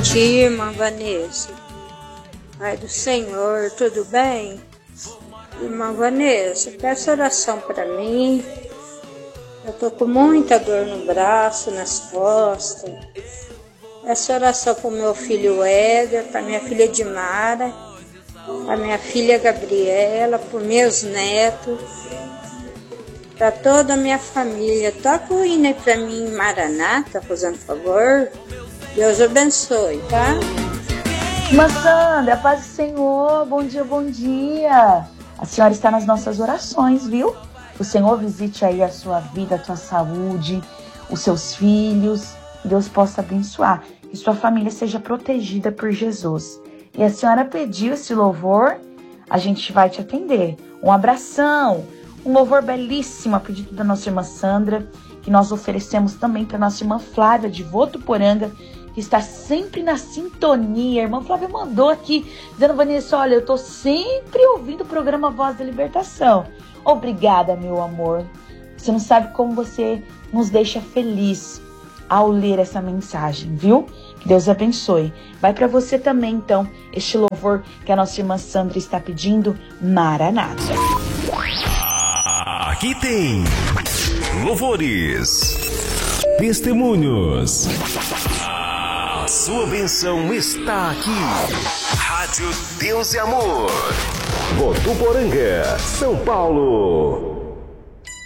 dia, irmã Vanessa. Pai do Senhor, tudo bem? Irmã Vanessa, peça oração para mim. Eu tô com muita dor no braço, nas costas. Essa oração para o meu filho Éder, para minha filha Dimara, para minha filha Gabriela, para os meus netos, para toda a minha família. Toca o hino aí para mim, Maranata, fazendo favor. Deus abençoe, tá? Irmã Sandra, paz do Senhor, bom dia, bom dia. A senhora está nas nossas orações, viu? O Senhor visite aí a sua vida, a tua saúde, os seus filhos. Deus possa abençoar, que sua família seja protegida por Jesus. E a senhora pediu esse louvor, a gente vai te atender. Um abração, um louvor belíssimo a pedido da nossa irmã Sandra, que nós oferecemos também para nossa irmã Flávia de Votuporanga, que está sempre na sintonia. A irmã Flávia mandou aqui, dizendo: Vanessa, olha, eu estou sempre ouvindo o programa Voz da Libertação. Obrigada, meu amor. Você não sabe como você nos deixa feliz ao ler essa mensagem, viu? Que Deus abençoe. Vai para você também, então, este louvor que a nossa irmã Sandra está pedindo, Maranata. Aqui tem louvores, testemunhos. A sua bênção está aqui. Rádio Deus e Amor. Votuporanga, São Paulo.